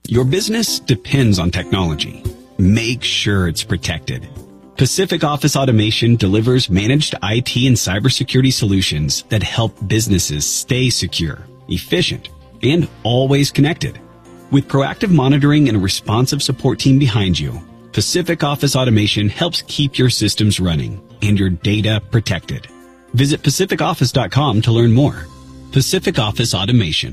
Your business depends on technology. Make sure it's protected. Pacific Office Automation delivers managed IT and cybersecurity solutions that help businesses stay secure, efficient, and always connected. With proactive monitoring and a responsive support team behind you, Pacific Office Automation helps keep your systems running and your data protected. Visit pacificoffice.com to learn more. Pacific Office Automation.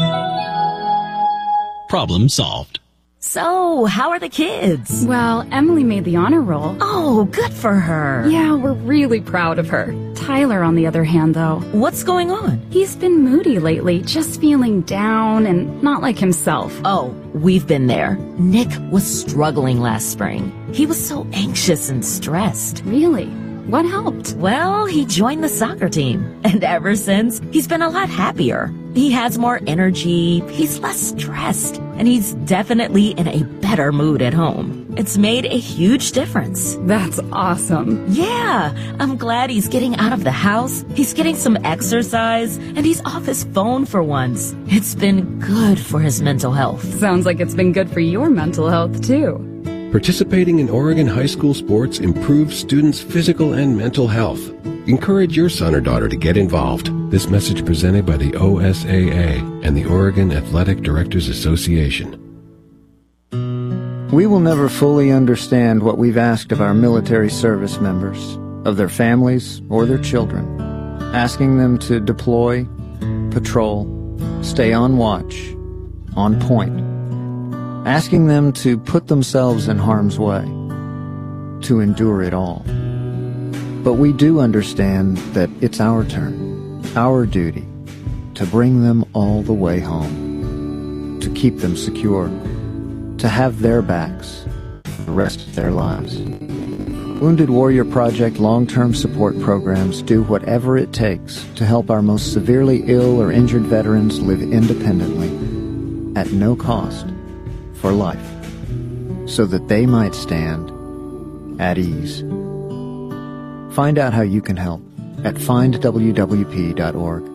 Problem solved. So, how are the kids? Well, Emily made the honor roll. Oh, good for her. Yeah, we're really proud of her. Tyler, on the other hand, though. What's going on? He's been moody lately, just feeling down and not like himself. Oh, we've been there. Nick was struggling last spring. He was so anxious and stressed. Really? What helped? Well, he joined the soccer team. And ever since, he's been a lot happier. He has more energy, he's less stressed, and he's definitely in a better mood at home. It's made a huge difference. That's awesome. Yeah, I'm glad he's getting out of the house, he's getting some exercise, and he's off his phone for once. It's been good for his mental health. Sounds like it's been good for your mental health, too. Participating in Oregon high school sports improves students' physical and mental health. Encourage your son or daughter to get involved. This message presented by the OSAA and the Oregon Athletic Directors Association. We will never fully understand what we've asked of our military service members, of their families or their children, asking them to deploy, patrol, stay on watch, on point, asking them to put themselves in harm's way, to endure it all. But we do understand that it's our turn, our duty, to bring them all the way home, to keep them secure, to have their backs the rest of their lives. Wounded Warrior Project long-term support programs do whatever it takes to help our most severely ill or injured veterans live independently, at no cost, for life, so that they might stand at ease. Find out how you can help at findwwp.org.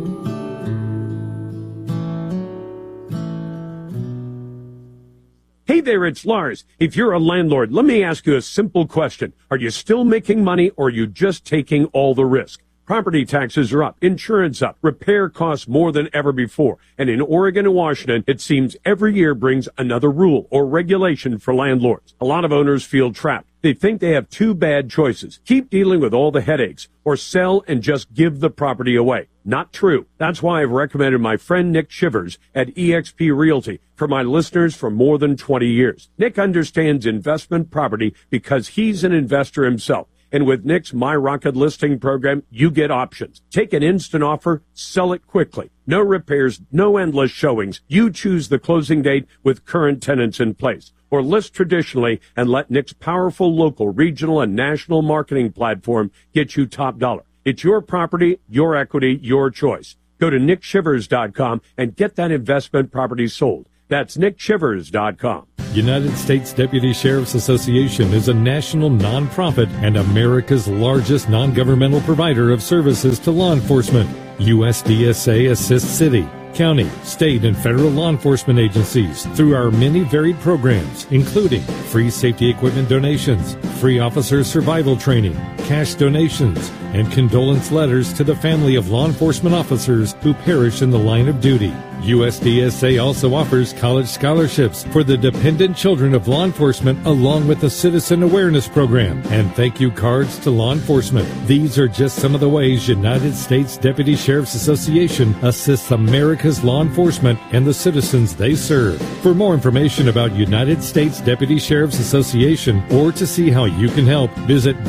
Hey there, it's Lars. If you're a landlord, let me ask you a simple question. Are you still making money, or are you just taking all the risk? Property taxes are up, insurance up, repair costs more than ever before. And in Oregon and Washington, it seems every year brings another rule or regulation for landlords. A lot of owners feel trapped. They think they have two bad choices. Keep dealing with all the headaches, or sell and just give the property away. Not true. That's why I've recommended my friend Nick Shivers at eXp Realty for my listeners for more than 20 years. Nick understands investment property because he's an investor himself. And with Nick's My Rocket listing program, you get options. Take an instant offer, sell it quickly. No repairs, no endless showings. You choose the closing date with current tenants in place. Or list traditionally and let Nick's powerful local, regional, and national marketing platform get you top dollar. It's your property, your equity, your choice. Go to nickshivers.com and get that investment property sold. That's nickshivers.com. United States Deputy Sheriff's Association is a national nonprofit and America's largest non-governmental provider of services to law enforcement. USDSA assists city, county, state, and federal law enforcement agencies through our many varied programs, including free safety equipment donations, free officer survival training, cash donations, and condolence letters to the family of law enforcement officers who perish in the line of duty. USDSA also offers college scholarships for the dependent children of law enforcement, along with a citizen awareness program and thank you cards to law enforcement. These are just some of the ways United States Deputy Sheriff's Association assists America's law enforcement and the citizens they serve. For more information about United States Deputy Sheriff's Association or to see how you can help, visit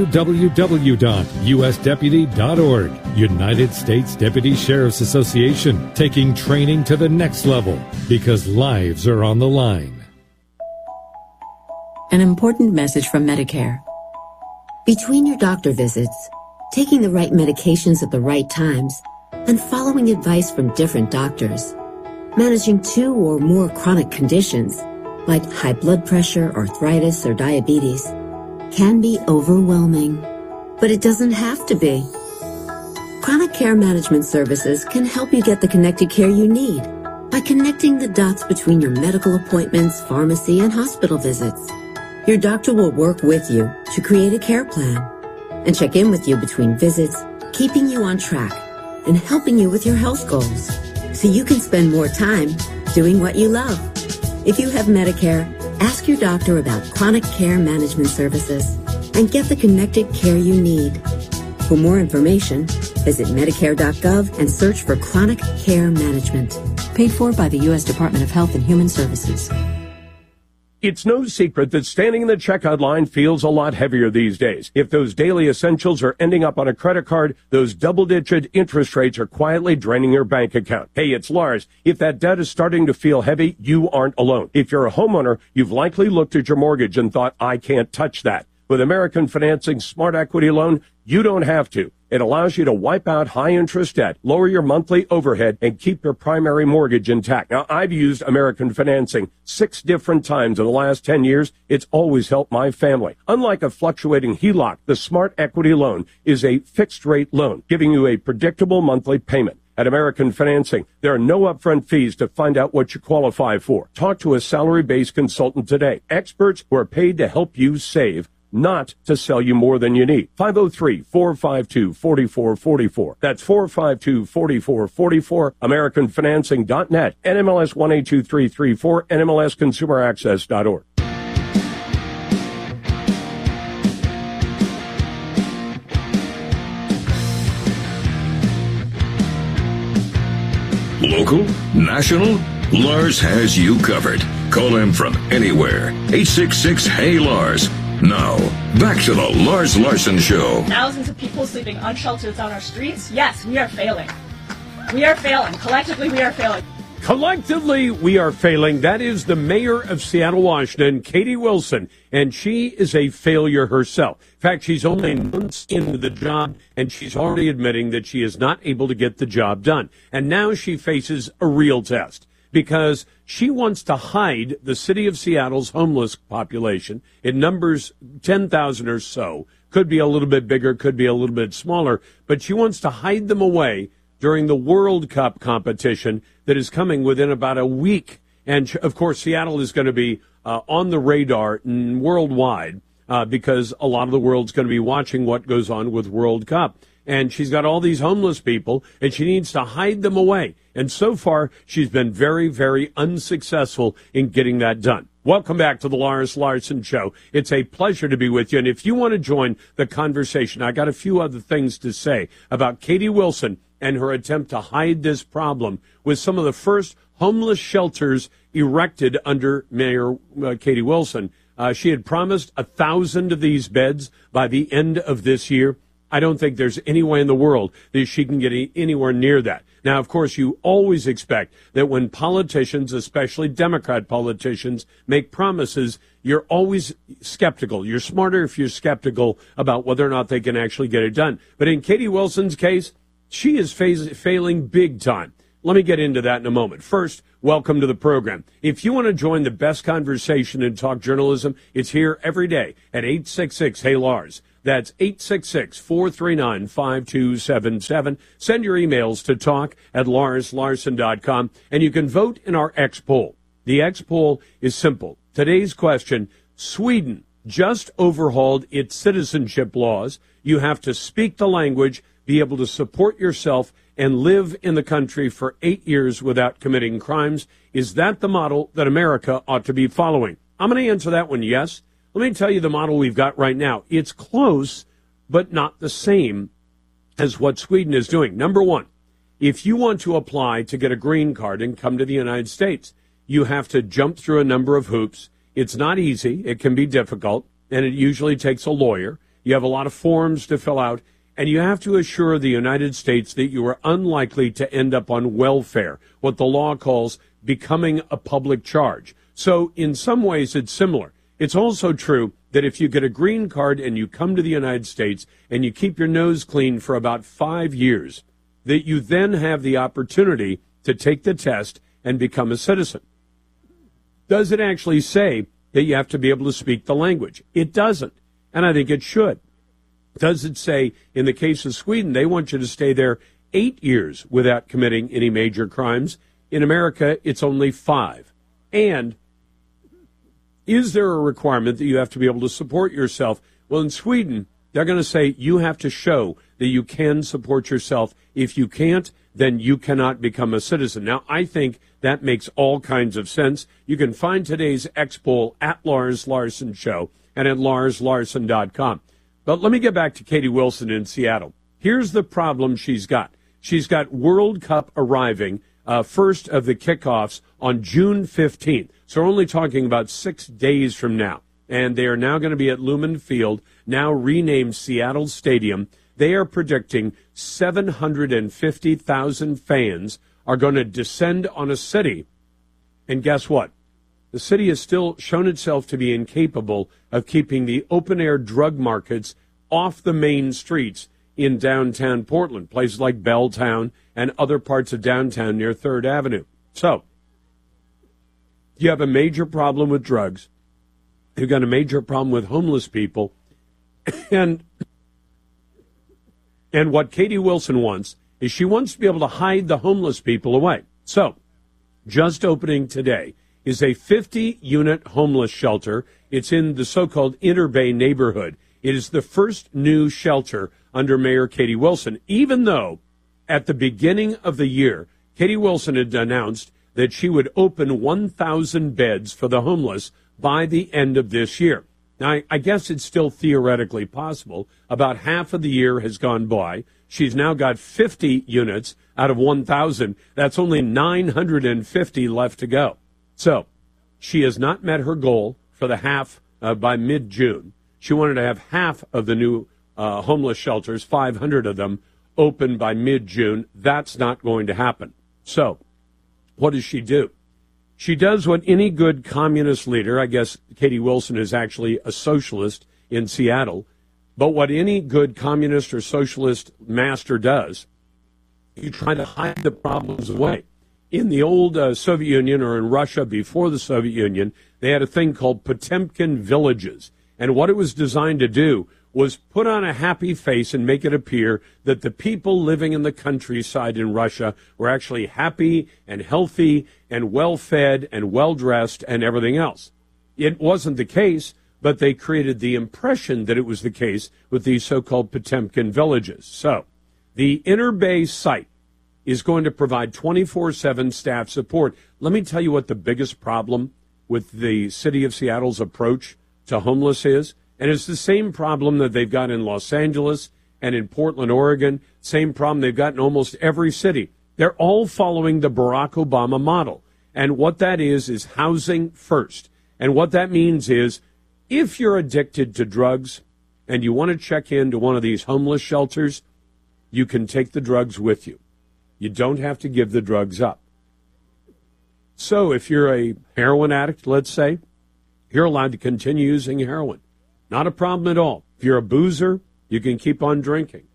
www.usdeputy.org. United States Deputy Sheriff's Association, taking training to the next level because lives are on the line. An important message from Medicare. Between your doctor visits, taking the right medications at the right times, and following advice from different doctors, managing 2 or more chronic conditions like high blood pressure, arthritis, or diabetes can be overwhelming. But it doesn't have to be. Chronic Care Management Services can help you get the connected care you need by connecting the dots between your medical appointments, pharmacy, and hospital visits. Your doctor will work with you to create a care plan and check in with you between visits, keeping you on track and helping you with your health goals so you can spend more time doing what you love. If you have Medicare, ask your doctor about chronic care management services and get the connected care you need. For more information, visit Medicare.gov and search for chronic care management. Paid for by the U.S. Department of Health and Human Services. It's no secret that standing in the checkout line feels a lot heavier these days. If those daily essentials are ending up on a credit card, those double-digit interest rates are quietly draining your bank account. Hey, it's Lars. If that debt is starting to feel heavy, you aren't alone. If you're a homeowner, you've likely looked at your mortgage and thought, I can't touch that. With American Financing's Smart Equity Loan, you don't have to. It allows you to wipe out high-interest debt, lower your monthly overhead, and keep your primary mortgage intact. Now, I've used American Financing 6 different times in the last 10 years. It's always helped my family. Unlike a fluctuating HELOC, the Smart Equity Loan is a fixed-rate loan, giving you a predictable monthly payment. At American Financing, there are no upfront fees to find out what you qualify for. Talk to a salary-based consultant today. Experts who are paid to help you save, not to sell you more than you need. 503-452-4444. That's 452-4444. AmericanFinancing.net. NMLS 182334. NMLSConsumerAccess.org. Local, national, Lars has you covered. Call him from anywhere. 866-HEY-LARS. Now, back to the Lars Larson Show. Thousands of people sleeping unsheltered on our streets. Yes, we are failing. We are failing. Collectively, we are failing. Collectively, we are failing. That is the mayor of Seattle, Washington, Katie Wilson, and she is a failure herself. In fact, she's only months into the job, and she's already admitting that she is not able to get the job done. And now she faces a real test, because she wants to hide the city of Seattle's homeless population. It numbers 10,000 or so. Could be a little bit bigger, could be a little bit smaller, but she wants to hide them away during the World Cup competition that is coming within about a week. And, of course, Seattle is going to be on the radar worldwide because a lot of the world's going to be watching what goes on with World Cup. And she's got all these homeless people, and she needs to hide them away. And so far, she's been very, very unsuccessful in getting that done. Welcome back to the Lars Larson Show. It's a pleasure to be with you. And if you want to join the conversation, I got a few other things to say about Katie Wilson and her attempt to hide this problem with some of the first homeless shelters erected under Mayor Katie Wilson. She had promised 1,000 of these beds by the end of this year. I don't think there's any way in the world that she can get anywhere near that. Now, of course, you always expect that when politicians, especially Democrat politicians, make promises, you're always skeptical. You're smarter if you're skeptical about whether or not they can actually get it done. But in Katie Wilson's case, she is failing big time. Let me get into that in a moment. First, welcome to the program. If you want to join the best conversation in talk journalism, it's here every day at 866-HEY-LARS. That's 866-439-5277. Send your emails to talk@LarsLarson.com, and you can vote in our X poll. The X poll is simple. Today's question: Sweden just overhauled its citizenship laws. You have to speak the language, be able to support yourself, and live in the country for 8 years without committing crimes. Is that the model that America ought to be following? I'm going to answer that one yes. Let me tell you the model we've got right now. It's close, but not the same as what Sweden is doing. Number one, if you want to apply to get a green card and come to the United States, you have to jump through a number of hoops. It's not easy. It can be difficult, and it usually takes a lawyer. You have a lot of forms to fill out, and you have to assure the United States that you are unlikely to end up on welfare, what the law calls becoming a public charge. So in some ways, it's similar. It's also true that if you get a green card and you come to the United States and you keep your nose clean for about 5 years, that you then have the opportunity to take the test and become a citizen. Does it actually say that you have to be able to speak the language? It doesn't, and I think it should. Does it say, in the case of Sweden, they want you to stay there 8 years without committing any major crimes? In America, it's only 5. And is there a requirement that you have to be able to support yourself? Well, in Sweden, they're going to say you have to show that you can support yourself. If you can't, then you cannot become a citizen. Now, I think that makes all kinds of sense. You can find today's X-Poll at Lars Larson Show and at LarsLarson.com. But let me get back to Katie Wilson in Seattle. Here's the problem she's got. She's got World Cup arriving, first of the kickoffs on June 15th. So we're only talking about 6 days from now. And they are now going to be at Lumen Field, now renamed Seattle Stadium. They are predicting 750,000 fans are going to descend on a city. And guess what? The city has still shown itself to be incapable of keeping the open-air drug markets off the main streets in downtown Portland, places like Belltown and other parts of downtown near 3rd Avenue. So, you have a major problem with drugs. You've got a major problem with homeless people. And what Katie Wilson wants is she wants to be able to hide the homeless people away. So, just opening today is a 50-unit homeless shelter. It's in the so-called Inner Bay neighborhood. It is the first new shelter under Mayor Katie Wilson, even though at the beginning of the year, Katie Wilson had announced that she would open 1,000 beds for the homeless by the end of this year. Now, I guess it's still theoretically possible. About half of the year has gone by. She's now got 50 units out of 1,000. That's only 950 left to go. So she has not met her goal for the half by mid-June. She wanted to have half of the new homeless shelters, 500 of them, open by mid-June. That's not going to happen. So what does she do? She does what any good communist leader, I guess Katie Wilson is actually a socialist in Seattle, but what any good communist or socialist master does, you try to hide the problems away. In the old Soviet Union, or in Russia before the Soviet Union, they had a thing called Potemkin villages. And what it was designed to do was put on a happy face and make it appear that the people living in the countryside in Russia were actually happy and healthy and well-fed and well-dressed and everything else. It wasn't the case, but they created the impression that it was the case with these so-called Potemkin villages. So the Inner Bay site is going to provide 24/7 staff support. Let me tell you what the biggest problem with the city of Seattle's approach to homeless is. And it's the same problem that they've got in Los Angeles and in Portland, Oregon, same problem they've got in almost every city. They're all following the Barack Obama model. And what that is housing first. And what that means is if you're addicted to drugs and you want to check into one of these homeless shelters, you can take the drugs with you. You don't have to give the drugs up. So if you're a heroin addict, let's say, you're allowed to continue using heroin. Not a problem at all. If you're a boozer, you can keep on drinking.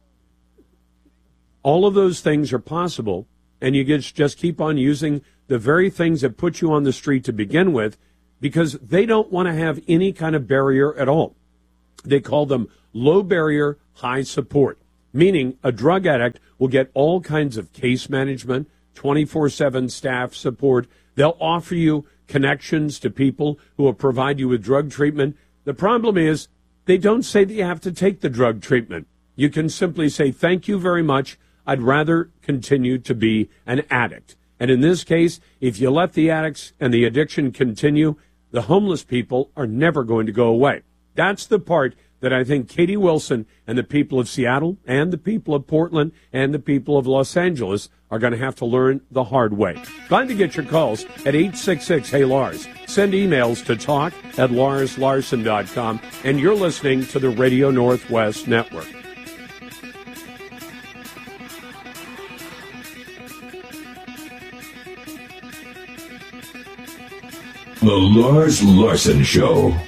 All of those things are possible, and you just keep on using the very things that put you on the street to begin with, because they don't want to have any kind of barrier at all. They call them low barrier, high support, meaning a drug addict will get all kinds of case management, 24/7 staff support. They'll offer you connections to people who will provide you with drug treatment. The problem is they don't say that you have to take the drug treatment. You can simply say, thank you very much. I'd rather continue to be an addict. And in this case, if you let the addicts and the addiction continue, the homeless people are never going to go away. That's the part that I think Katie Wilson and the people of Seattle and the people of Portland and the people of Los Angeles are going to have to learn the hard way. Glad to get your calls at 866-HEY-LARS. Send emails to talk@LarsLarson.com. And you're listening to the Radio Northwest Network. The Lars Larson Show.